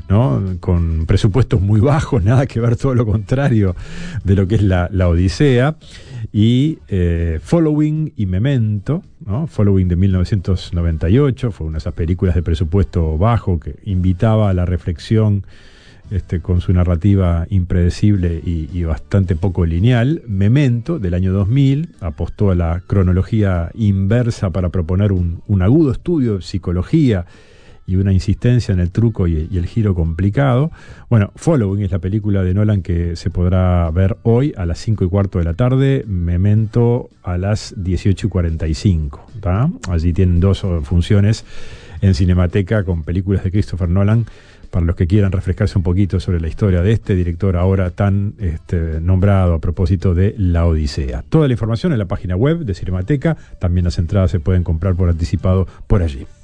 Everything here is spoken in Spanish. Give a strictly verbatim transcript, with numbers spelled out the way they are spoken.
¿no? Con presupuestos muy bajos, nada que ver, todo lo contrario de lo que es la, la Odisea. Y eh, Following y Memento, ¿no? Following de mil novecientos noventa y ocho, fue una de esas películas de presupuesto bajo que invitaba a la reflexión este, con su narrativa impredecible y, y bastante poco lineal. Memento, del año dos mil, apostó a la cronología inversa para proponer un, un agudo estudio de psicología y una insistencia en el truco y, y el giro complicado. Bueno, Following es la película de Nolan que se podrá ver hoy a las cinco y cuarto de la tarde, Memento a las dieciocho y cuarenta y cinco. ¿tá? Allí tienen dos funciones en Cinemateca con películas de Christopher Nolan, para los que quieran refrescarse un poquito sobre la historia de este director ahora tan este, nombrado a propósito de La Odisea. Toda la información en la página web de Cinemateca, también las entradas se pueden comprar por anticipado por allí.